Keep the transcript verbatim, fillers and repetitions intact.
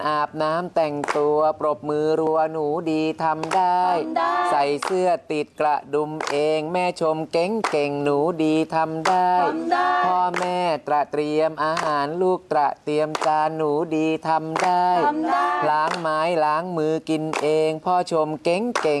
อาบน้ำแต่งตัวปรบมือรัวหนูดีทำได้ใส่เสื้อติดกระดุมเองแม่ชมเก่งเก่งหนูดีทำได้พ่อแม่ตระเตรียมอาหารลูกตระเตรียมจานหนูดีทำได้ล้างไม้ล้างมือกินเองพ่อชมเก่งเก่ง